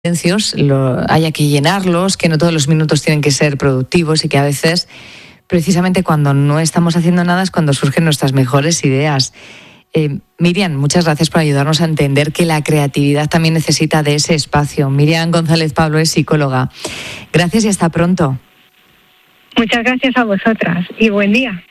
silencios haya que llenarlos, que no todos los minutos tienen que ser productivos y que a veces, precisamente cuando no estamos haciendo nada, es cuando surgen nuestras mejores ideas. Miriam, muchas gracias por ayudarnos a entender que la creatividad también necesita de ese espacio. Miriam González Pablo es psicóloga. Gracias y hasta pronto. Muchas gracias a vosotras y buen día.